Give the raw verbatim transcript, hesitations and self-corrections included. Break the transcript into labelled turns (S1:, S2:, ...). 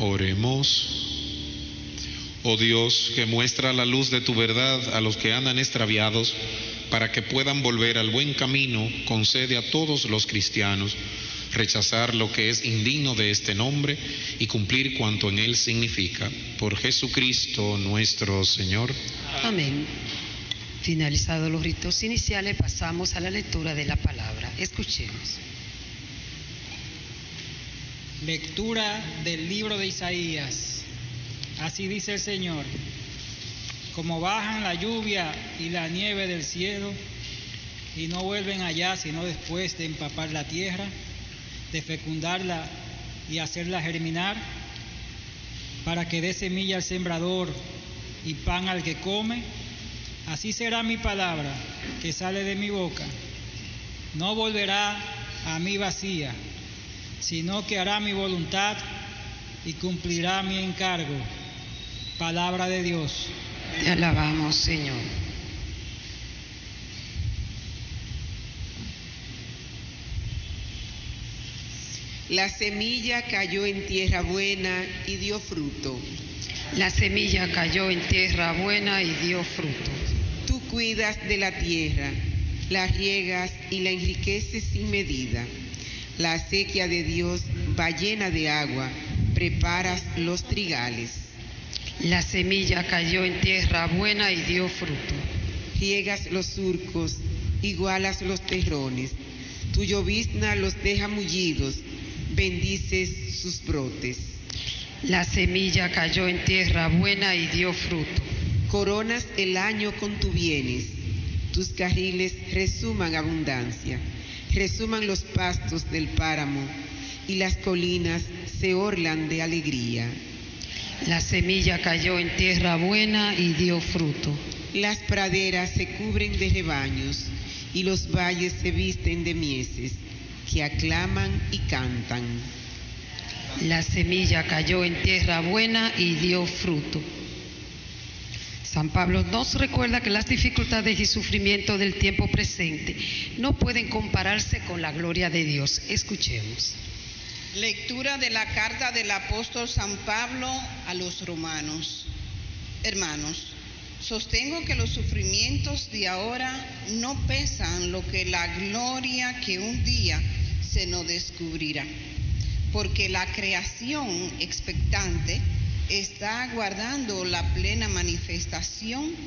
S1: Oremos. Oh Dios, que muestra la luz de tu verdad a los que andan extraviados, para que puedan volver al buen camino, concede a todos los cristianos rechazar lo que es indigno de este nombre y cumplir cuanto en él significa. Por Jesucristo nuestro Señor.
S2: Amén. Finalizados los ritos iniciales, pasamos a la lectura de la palabra. Escuchemos.
S3: Lectura del libro de Isaías. Así dice el Señor: como bajan la lluvia y la nieve del cielo y no vuelven allá sino después de empapar la tierra, de fecundarla y hacerla germinar, para que dé semilla al sembrador y pan al que come, así será mi palabra que sale de mi boca. No volverá a mí vacía, sino que hará mi voluntad y cumplirá mi encargo. Palabra de Dios.
S2: Te alabamos, Señor.
S4: La semilla cayó en tierra buena y dio fruto.
S2: La semilla cayó en tierra buena y dio fruto.
S4: Tú cuidas de la tierra, la riegas y la enriqueces sin medida. La acequia de Dios va llena de agua, preparas los trigales.
S2: La semilla cayó en tierra buena y dio fruto.
S4: Riegas los surcos, igualas los terrones. Tu llovizna los deja mullidos, bendices sus brotes.
S2: La semilla cayó en tierra buena y dio fruto.
S4: Coronas el año con tus bienes, tus carriles resuman abundancia. Resuman los pastos del páramo y las colinas se orlan de alegría.
S2: La semilla cayó en tierra buena y dio fruto.
S4: Las praderas se cubren de rebaños y los valles se visten de mieses que aclaman y cantan.
S2: La semilla cayó en tierra buena y dio fruto. San Pablo nos recuerda que las dificultades y sufrimientos del tiempo presente no pueden compararse con la gloria de Dios. Escuchemos.
S5: Lectura de la carta del apóstol San Pablo a los romanos. Hermanos, sostengo que los sufrimientos de ahora no pesan lo que la gloria que un día se nos descubrirá, porque la creación expectante está aguardando la plena manifestación